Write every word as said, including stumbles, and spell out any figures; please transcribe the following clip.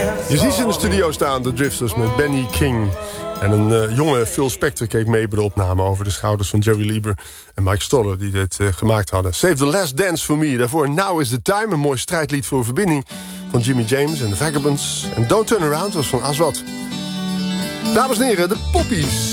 Je ziet ze in de studio staan, de Drifters, met Benny King. En een uh, jonge Phil Spector keek mee bij de opname over de schouders van Jerry Lieber en Mike Stoller, die dit uh, gemaakt hadden. Save the Last Dance for Me. Daarvoor Now is the Time, een mooi strijdlied voor verbinding van Jimmy James en de Vagabonds. En Don't Turn Around was van Aswad. Dames en heren, de Poppies.